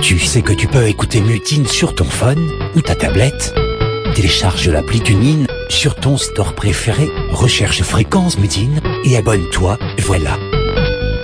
Tu sais que tu peux écouter Mutine sur ton phone ou ta tablette? Télécharge l'appli TuneIn sur ton store préféré, recherche Fréquence Mutine et abonne-toi, voilà.